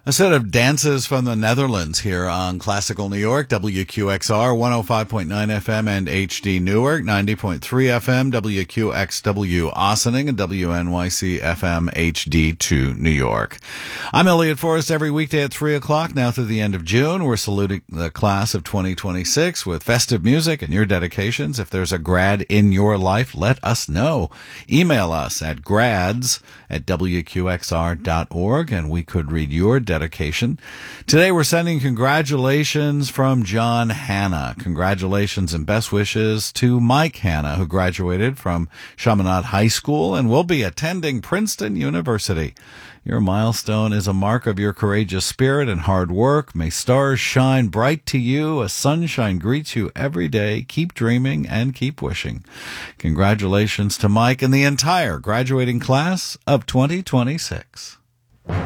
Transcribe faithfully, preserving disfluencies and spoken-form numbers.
A set of dances from the Netherlands here on Classical New York, W Q X R, one oh five point nine F M and H D Newark, ninety point three F M, W Q X W Ossining, and W N Y C F M H D two New York. I'm Elliot Forrest every weekday at three o'clock now through the end of June. We're saluting the class of twenty twenty-six with festive music and your dedications. If there's a grad in your life, let us know. Email us at grads at W Q X R dot org and we could read your dedication. Today we're sending congratulations from John Hanna. Congratulations and best wishes to Mike Hanna, who graduated from Chaminade High School and will be attending Princeton University. Your milestone is a mark of your courageous spirit and hard work. May stars shine bright to you. A sunshine greets you every day. Keep dreaming and keep wishing. Congratulations to Mike and the entire graduating class of twenty twenty-six.